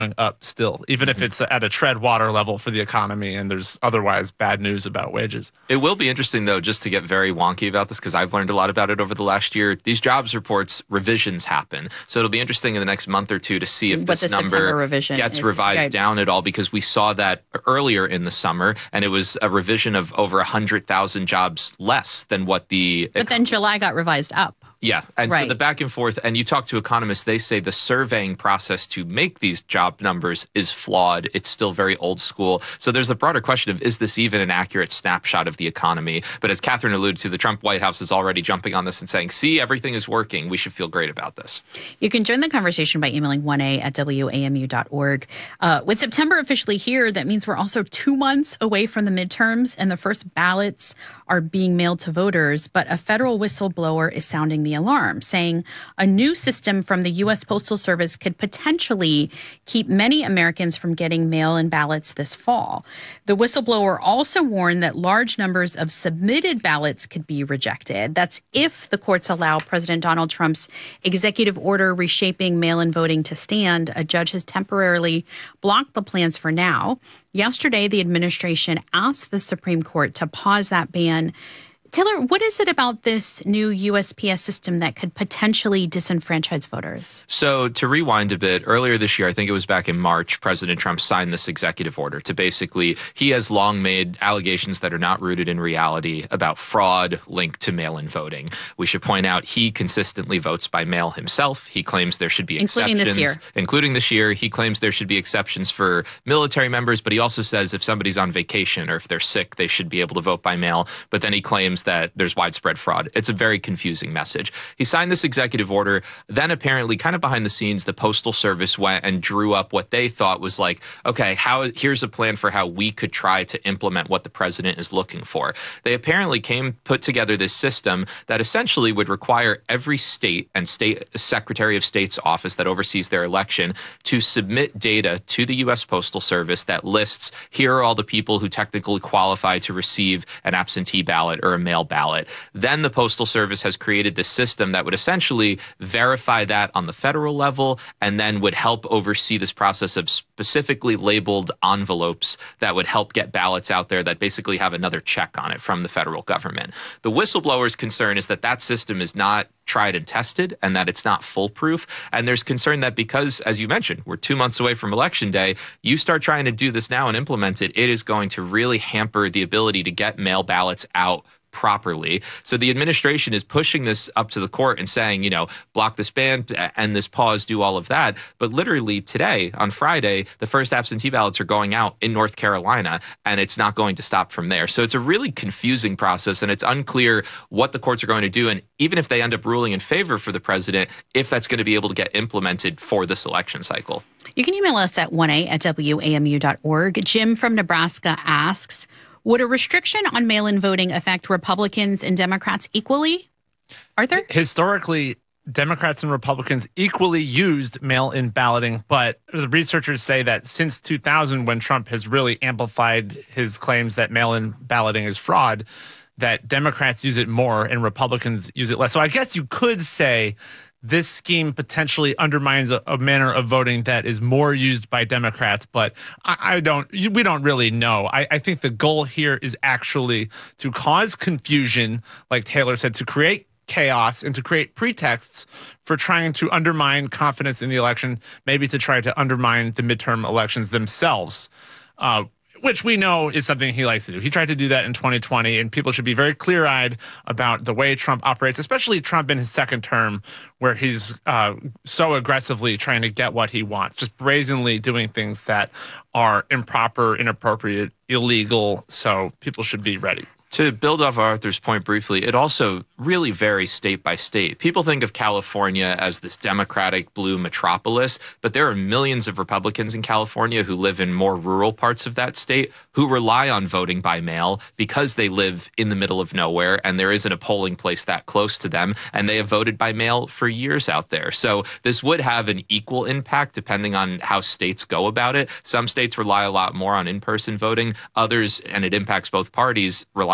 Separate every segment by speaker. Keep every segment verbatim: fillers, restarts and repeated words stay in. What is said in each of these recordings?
Speaker 1: up still, even if it's at a tread water level for the economy and there's otherwise bad news about wages.
Speaker 2: It will be interesting, though, just to get very wonky about this, because I've learned a lot about it over the last year. These jobs reports, revisions happen. So it'll be interesting in the next month or two to see if
Speaker 3: what
Speaker 2: this number gets
Speaker 3: is,
Speaker 2: revised
Speaker 3: right.
Speaker 2: down at all, because we saw that earlier in the summer, and it was a revision of over one hundred thousand jobs less than what the...
Speaker 3: But then July got revised up.
Speaker 2: Yeah. And
Speaker 3: right.
Speaker 2: so the back and forth, and you talk to economists, they say the surveying process to make these job numbers is flawed. It's still very old school. So there's a broader question of, is this even an accurate snapshot of the economy? But as Catherine alluded to, the Trump White House is already jumping on this and saying, see, everything is working. We should feel great about this.
Speaker 3: You can join the conversation by emailing one a at w a m u dot org. Uh, with September officially here, that means we're also two months away from the midterms, and the first ballots are being mailed to voters. But a federal whistleblower is sounding the alarm, saying a new system from the U S Postal Service could potentially keep many Americans from getting mail-in ballots this fall. The whistleblower also warned that large numbers of submitted ballots could be rejected. That's if the courts allow President Donald Trump's executive order reshaping mail-in voting to stand. A judge has temporarily blocked the plans for now. Yesterday, the administration asked the Supreme Court to pause that ban. Taylor, what is it about this new U S P S system that could potentially disenfranchise voters?
Speaker 2: So to rewind a bit, earlier this year, I think it was back in March, President Trump signed this executive order to basically, he has long made allegations that are not rooted in reality about fraud linked to mail-in voting. We should point out he consistently votes by mail himself. He claims there should be
Speaker 3: including
Speaker 2: exceptions.
Speaker 3: This year.
Speaker 2: Including this year. He claims there should be exceptions for military members, but he also says if somebody's on vacation or if they're sick, they should be able to vote by mail. But then he claims that there's widespread fraud. It's a very confusing message. He signed this executive order. Then apparently, kind of behind the scenes, the Postal Service went and drew up what they thought was like, okay, how here's a plan for how we could try to implement what the president is looking for. They apparently came, put together this system that essentially would require every state and state Secretary of State's office that oversees their election to submit data to the U S Postal Service that lists, here are all the people who technically qualify to receive an absentee ballot or a mail ballot. Then the Postal Service has created this system that would essentially verify that on the federal level and then would help oversee this process of specifically labeled envelopes that would help get ballots out there that basically have another check on it from the federal government. The whistleblower's concern is that that system is not tried and tested and that it's not foolproof. And there's concern that because, as you mentioned, we're two months away from Election Day, you start trying to do this now and implement it, it is going to really hamper the ability to get mail ballots out properly. So the administration is pushing this up to the court and saying, you know, block this ban, end this pause, do all of that. But literally today, on Friday, the first absentee ballots are going out in North Carolina, and it's not going to stop from there. So it's a really confusing process, and it's unclear what the courts are going to do. And even if they end up ruling in favor for the president, if that's going to be able to get implemented for this election cycle.
Speaker 3: You can email us at one a at w a m u dot org. Jim from Nebraska asks, would a restriction on mail-in voting affect Republicans and Democrats equally? Arthur?
Speaker 1: Historically, Democrats and Republicans equally used mail-in balloting, but the researchers say that since two thousand, when Trump has really amplified his claims that mail-in balloting is fraud, that Democrats use it more and Republicans use it less. So I guess you could say this scheme potentially undermines a, a manner of voting that is more used by Democrats, but I, I don't, we don't really know. I, I think the goal here is actually to cause confusion, like Taylor said, to create chaos and to create pretexts for trying to undermine confidence in the election, maybe to try to undermine the midterm elections themselves. Uh, which we know is something he likes to do. He tried to do that in twenty twenty, and people should be very clear-eyed about the way Trump operates, especially Trump in his second term, where he's uh, so aggressively trying to get what he wants, just brazenly doing things that are improper, inappropriate, illegal. So people should be ready.
Speaker 2: To build off Arthur's point briefly, it also really varies state by state. People think of California as this Democratic blue metropolis, but there are millions of Republicans in California who live in more rural parts of that state who rely on voting by mail because they live in the middle of nowhere and there isn't a polling place that close to them, and they have voted by mail for years out there. So this would have an equal impact depending on how states go about it. Some states rely a lot more on in-person voting. Others, and it impacts both parties, rely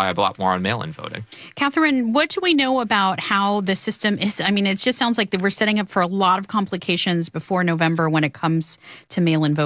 Speaker 2: rely a lot more on mail-in voting.
Speaker 3: Catherine, what do we know about how the system is? I mean, it just sounds like that we're setting up for a lot of complications before November when it comes to mail-in voting.